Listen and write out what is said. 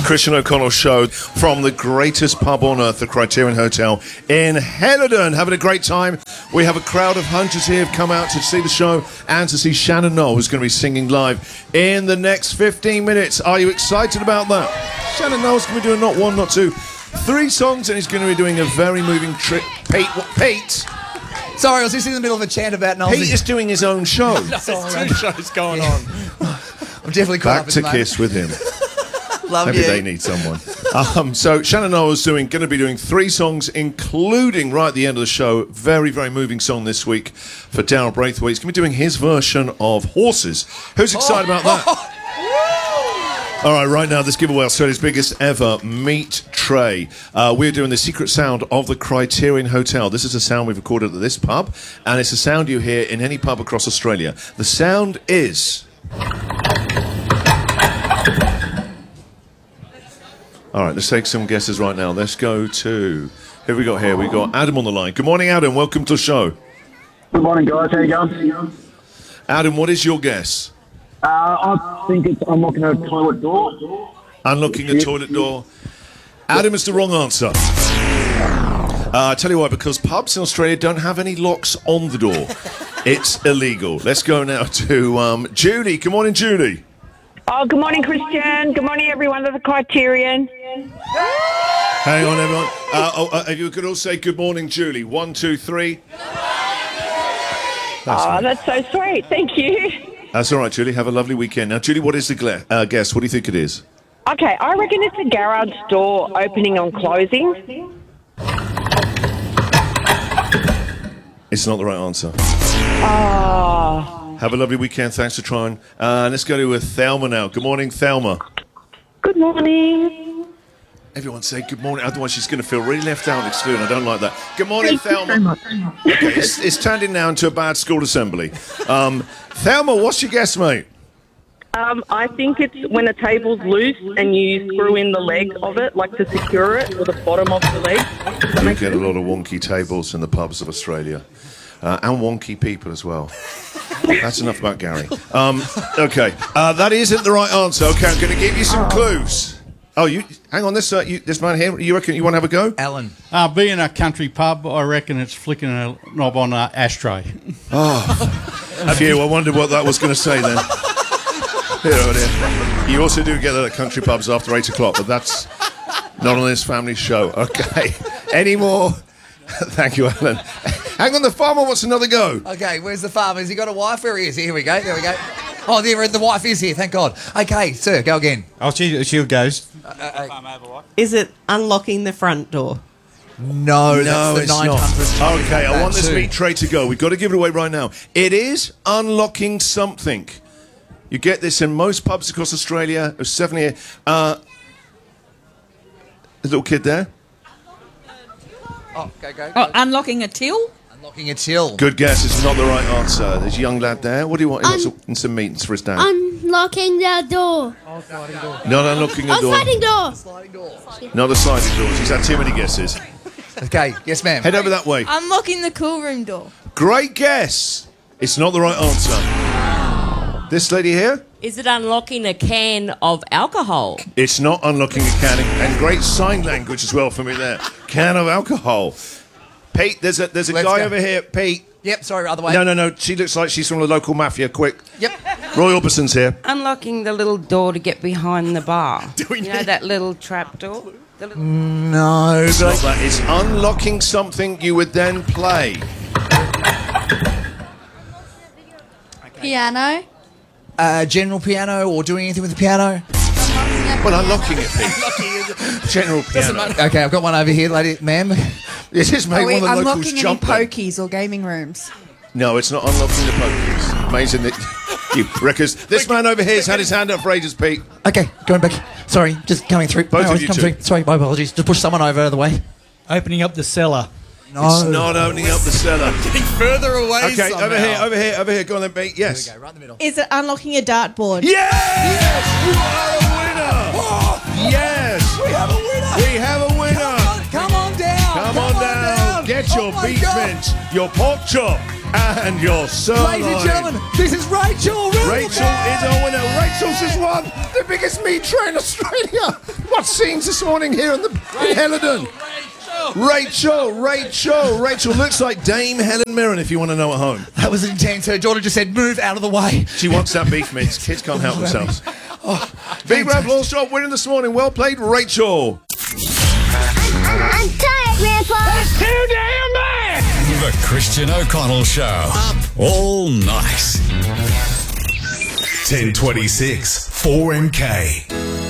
Christian O'Connell show from the greatest pub on earth, the Criterion Hotel in Helidon. Having a great time. We have a crowd of hunters here who've come out to see the show and to see Shannon Noll, who's going to be singing live in the next 15 minutes. Are you excited about that? Shannon Noll's going to be doing not one, not two, 3 songs, and he's going to be doing a very moving trick. Pete? Sorry, I was just in the middle of a chant about Noel. Pete is doing his own show. There's 2 shows going on. I'm definitely caught Back up to in the Kiss with him. Love Maybe you. they need someone. So Shannon Noll is going to be doing 3 songs, including right at the end of the show, very, very moving song this week for Daryl Braithwaite. He's going to be doing his version of Horses. Who's excited about that? All right, right now, this giveaway, Australia's biggest ever meat tray. We're doing the secret sound of the Criterion Hotel. This is a sound we've recorded at this pub, and it's a sound you hear in any pub across Australia. The sound is... All right, let's take some guesses right now. Let's go to... Who have we got here? We've got Adam on the line. Good morning, Adam. Welcome to the show. Good morning, guys. How you going? Adam, what is your guess? I think it's unlocking a toilet door. Unlocking a toilet door. Adam is the wrong answer. I tell you why, because pubs in Australia don't have any locks on the door. It's illegal. Let's go now to Judy. Good morning, Judy. Oh, good morning, Christian. Good morning, everyone at the Criterion. Hang on, everyone. If you could all say good morning, Julie. 1, 2, 3. That's so sweet. Thank you. That's all right, Julie. Have a lovely weekend. Now, Julie, what is the guess? What do you think it is? Okay, I reckon it's a garage door opening and closing. It's not the right answer. Oh. Have a lovely weekend. Thanks for trying. Let's go to Thelma now. Good morning, Thelma. Good morning. Everyone say good morning, otherwise she's going to feel really left out and excluded. I don't like that. Good morning, Thelma. Okay, it's turned in now into a bad school assembly. Thelma, what's your guess, mate? I think it's when a table's loose and you screw in the leg of it, like to secure it, or the bottom of the leg. We get a lot of wonky tables in the pubs of Australia. And wonky people as well. That's enough about Gary. Okay, that isn't the right answer. Okay, I'm going to give you some clues. Oh, you hang on. This man here. You reckon you want to have a go? Alan. Being a country pub, I reckon it's flicking a knob on an ashtray. Phew, I wondered what that was going to say then. Here. You also do get that at country pubs after 8 o'clock, but that's not on this family show. Okay. Any more? Thank you, Alan. Hang on, the farmer wants another go. Okay, where's the farmer? Has he got a wife? Where he is? Here we go. There we go. Oh, there, the wife is here. Thank God. Okay, sir, go again. Oh, she goes. Is it unlocking the front door? No, that's it's the 900. not. Okay, I want this too. meat tray to go. We've got to give it away right now. It is unlocking something. You get this in most pubs across Australia. There's 7 here. There's a little kid there. Oh, go. Oh, unlocking a till? Unlocking a till. Good guess. It's not the right answer. There's a young lad there. What do you want? He wants some meat for his dad. Unlocking the door. Not unlocking a door. Sliding door. Sliding door. Not the sliding doors. He's had too many guesses. Okay, yes, ma'am. Head over that way. Unlocking the cool room door. Great guess. It's not the right answer. This lady here? Is it unlocking a can of alcohol? It's not unlocking a can. And great sign language as well for me there. Can of alcohol. Pete, there's a guy go. over here. Pete. Yep, sorry, other way. No. She looks like she's from the local mafia. Quick. Yep. Roy Orbison's here. Unlocking the little door to get behind the bar. You know that little trap door? No, It's not that. It's unlocking something you would then play. Piano. General piano or doing anything with the piano? Well, unlocking it, Pete. General piano. Okay, I've got one over here, lady, ma'am. This is made one of the locals unlocking any jump. pokies or gaming rooms? No, it's not unlocking the pokies. Amazing that you reckons. This man over here has had his hand up for ages, Pete. Okay, going back. Sorry, just coming through. Both of you come two. through. Sorry, my apologies. Just push someone over the way. Opening up the cellar. No. It's not opening up the cellar. Getting further away Okay, somehow. over here. Go on then, Pete. Yes. There we go, right in the middle. Is it unlocking a dartboard? Yes! You are a winner! Oh, Yes! we have a winner! We have a winner! Come on down! Come on down! Get your Oh my beef God. mince, your pork chop, And your sirloin. Ladies and gentlemen, this is Rachel. Rachel is our winner. Rachel's just won the biggest meat tray in Australia. What scenes this morning here in Helidon? Rachel looks like Dame Helen Mirren if you want to know at home. That was intense. Her daughter just said, move out of the way. She wants that beef mince. Kids can't help themselves. Big Rev Law Shop winning this morning. Well played, Rachel. I'm tired, Grandpa. That's too damn bad. The Christian O'Connell Show. Up all night. 1026 4MK.